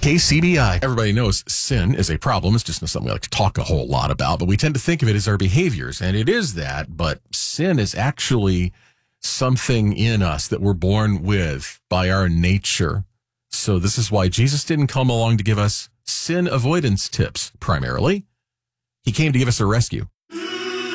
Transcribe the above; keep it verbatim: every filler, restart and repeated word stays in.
K C B I. Everybody knows sin is a problem. It's just not something we like to talk a whole lot about, but we tend to think of it as our behaviors, and it is that, but sin is actually something in us that we're born with by our nature. So this is why Jesus didn't come along to give us sin avoidance tips primarily. He came to give us a rescue.